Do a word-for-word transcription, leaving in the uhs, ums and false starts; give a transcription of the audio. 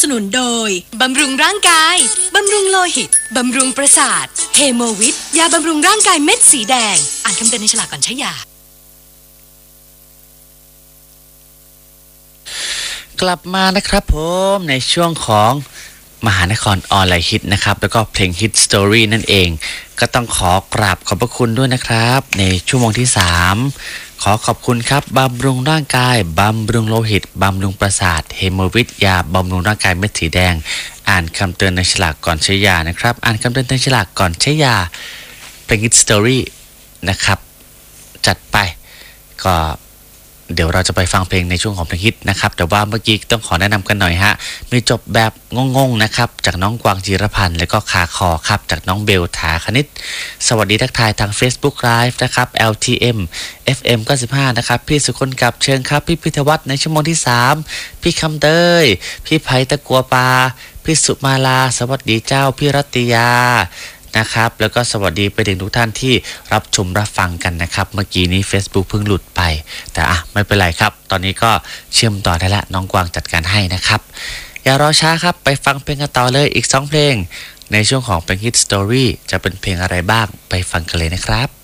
สนุนโดยบำรุงร่างกายบำรุงโลหิตบำรุงประสาทเฮโมวิทยาบำรุงร่างกายเม็ดสีแดงอ่านคำเตือนในฉลากก่อนใช้ยากลับมานะครับผมในช่วงของมหานครออนไลน์ฮิตนะครับแล้วก็เพลงฮิตสตอรี่นั่นเองก็ต้องขอกราบขอบพระคุณด้วยนะครับในชั่วโมงที่สามขอขอบคุณครับบำรุงร่างกายบำรุงโลหิตบำรุงประสาทเฮโมวิทยาบำรุงร่างกายเม็ดสีแดงอ่านคำเตือนในฉลากก่อนใช้ยานะครับอ่านคำเตือนในฉลากก่อนใช้ยาเพลงฮิตสตอรี่นะครับจัดไปก็เดี๋ยวเราจะไปฟังเพลงในช่วงของเพลงฮิตนะครับแต่ว่าเมื่อกี้ต้องขอแนะนำกันหน่อยฮะมีจบแบบงงๆนะครับจากน้องกวางจีรพันธ์และก็ขาคอครับจากน้องเบลถาคณิตสวัสดีทักทายทาง Facebook Live นะครับ แอล ที เอ็ม เอฟ เอ็ม เก้าสิบห้านะครับพี่สุคนกับเชิญครับพี่พิทวัฒน์ในชั่วโมงที่สามพี่คำเตยพี่ไผ่ตะกัวปาพี่สุมาลาสวัสดีเจ้าพี่รัตยานะครับแล้วก็สวัสดีไปถึงทุกท่านที่รับชมรับฟังกันนะครับเมื่อกี้นี้ Facebook เพิ่งหลุดไปแต่อ่ะไม่เป็นไรครับตอนนี้ก็เชื่อมต่อได้ละน้องกวางจัดการให้นะครับอย่ารอช้าครับไปฟังเพลงกันต่อเลยอีกสองเพลงในช่วงของเพลงฮิตสตอรี่จะเป็นเพลงอะไรบ้างไปฟังกันเลยนะครับ